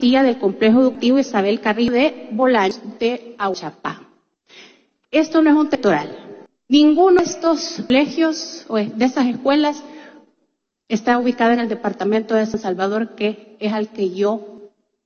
del Complejo Educativo Isabel Carrillo de Bolaños de Aguachapá. Esto no es un electoral. Ninguno de estos colegios o de esas escuelas está ubicada en el departamento de San Salvador, que es al que yo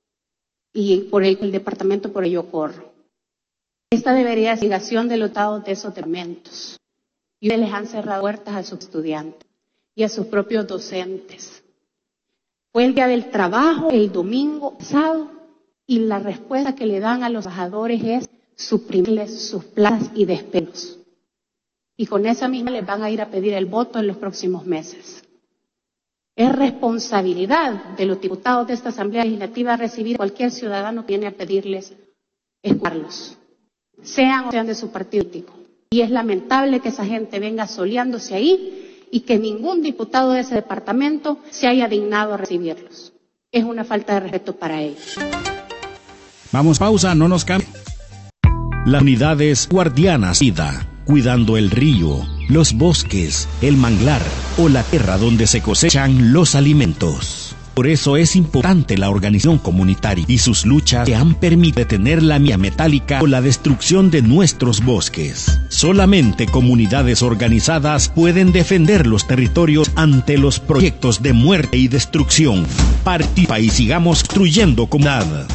y por el departamento por el yo corro. Esta debería ser la investigación de los estados de esos departamentos. Y ustedes les han cerrado puertas a sus estudiantes y a sus propios docentes. Fue el día del trabajo, el domingo pasado, y la respuesta que le dan a los trabajadores es suprimirles sus plazas y despedirlos. Y con esa misma les van a ir a pedir el voto en los próximos meses. Es responsabilidad de los diputados de esta Asamblea Legislativa recibir a cualquier ciudadano que viene a pedirles escucharlos, sean o sean de su partido político. Y es lamentable que esa gente venga soleándose ahí y que ningún diputado de ese departamento se haya dignado a recibirlos. Es una falta de respeto para ellos. Vamos, pausa, no nos cambien. Las unidades guardianas vida, cuidando el río, los bosques, el manglar o la tierra donde se cosechan los alimentos. Por eso es importante la organización comunitaria y sus luchas que han permitido detener la mina metálica o la destrucción de nuestros bosques. Solamente comunidades organizadas pueden defender los territorios ante los proyectos de muerte y destrucción. Participa y sigamos construyendo comunidad.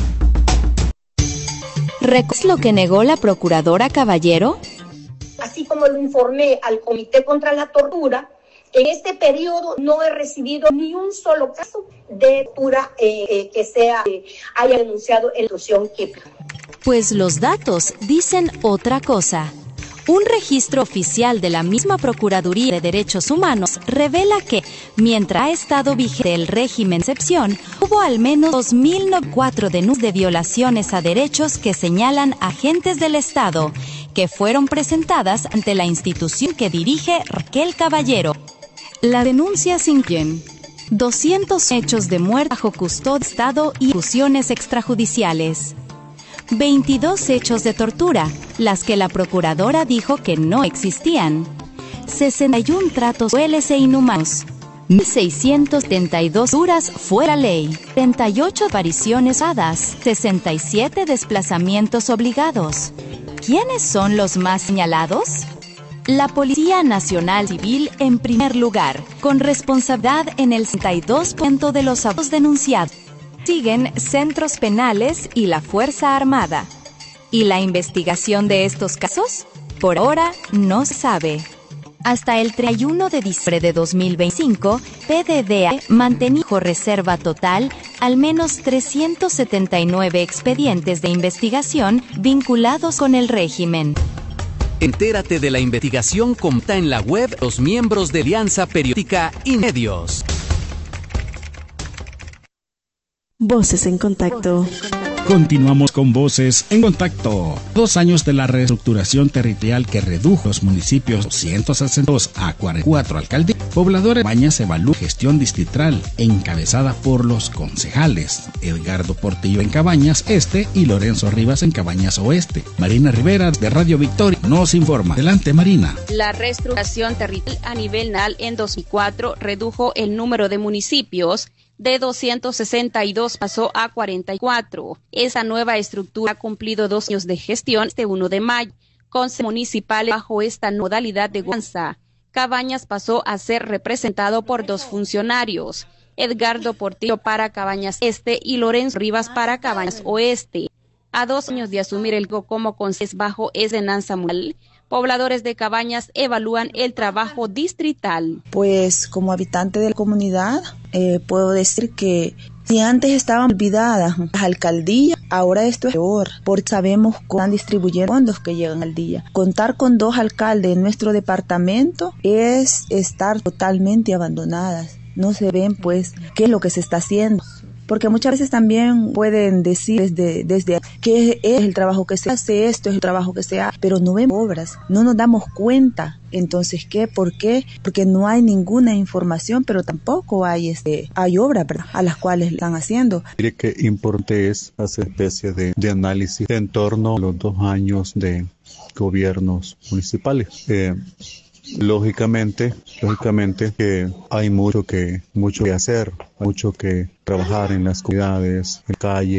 ¿Recuerdas lo que negó la procuradora Caballero? Así como lo informé al Comité contra la Tortura, en este periodo no he recibido ni un solo caso de tortura haya denunciado en la institución que... Pues los datos dicen otra cosa. Un registro oficial de la misma Procuraduría de Derechos Humanos revela que, mientras ha estado vigente el régimen de excepción, hubo al menos 2.004 denuncias de violaciones a derechos que señalan agentes del Estado, que fueron presentadas ante la institución que dirige Raquel Caballero. Las denuncias incluyen 200 hechos de muerte bajo custodia de Estado y ejecuciones extrajudiciales, 22 hechos de tortura, las que la procuradora dijo que no existían, 61 tratos crueles e inhumanos, 1.672 duras fuera de ley, 38 apariciones dadas, 67 desplazamientos obligados. ¿Quiénes son los más señalados? La Policía Nacional Civil en primer lugar, con responsabilidad en el 62% de los abusos denunciados. Siguen centros penales y la Fuerza Armada. ¿Y la investigación de estos casos? Por ahora no se sabe. Hasta el 31 de diciembre de 2025, PDVSA mantenía bajo reserva total al menos 379 expedientes de investigación vinculados con el régimen. Entérate de la investigación completa en la web de los miembros de Alianza Periodística y Medios. Voces en Contacto. Continuamos con Voces en Contacto. 2 años de la reestructuración territorial que redujo los municipios 262 a 44 alcaldías. Pobladores de Cabañas evalúa gestión distrital encabezada por los concejales Edgardo Portillo en Cabañas Este y Lorenzo Rivas en Cabañas Oeste. Marina Rivera de Radio Victoria nos informa. Adelante, Marina. La reestructuración territorial a nivel nacional en 2004 redujo el número de municipios de 262 pasó a 44. Esa nueva estructura ha cumplido 2 años de gestión este 1 de mayo. Consejos municipales bajo esta modalidad de gobernanza. Cabañas pasó a ser representado por 2 funcionarios, Edgardo Portillo para Cabañas Este y Lorenzo Rivas para Cabañas Oeste. A 2 años de asumir el cargo como concejal bajo esa ordenanza municipal, pobladores de Cabañas evalúan el trabajo distrital. Pues como habitante de la comunidad, puedo decir que si antes estaban olvidadas las alcaldías, ahora esto es peor, porque sabemos cómo están distribuyendo fondos que llegan al día. Contar con 2 alcaldes en nuestro departamento es estar totalmente abandonadas. No se ven pues qué es lo que se está haciendo. Porque muchas veces también pueden decir desde qué es el trabajo que se hace, esto es el trabajo que se hace, pero no vemos obras, no nos damos cuenta. Entonces, ¿qué? ¿Por qué? Porque no hay ninguna información, pero tampoco hay obras, ¿verdad?, a las cuales le están haciendo. Mire qué importante es hacer especie de análisis en torno a los 2 años de gobiernos municipales. Lógicamente que hay mucho que hacer, mucho que trabajar en las comunidades, en calle.